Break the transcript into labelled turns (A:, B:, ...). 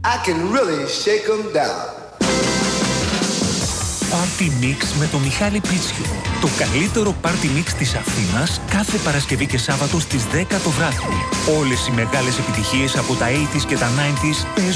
A: I can really shake them down.
B: Party Mix με τον Μιχάλη Πίτσιο. Το καλύτερο Party Mix της Αθήνας κάθε Παρασκευή και Σάββατο στις 10 το βράδυ. Όλες οι μεγάλες επιτυχίες από τα 80s και τα 90s παίζουν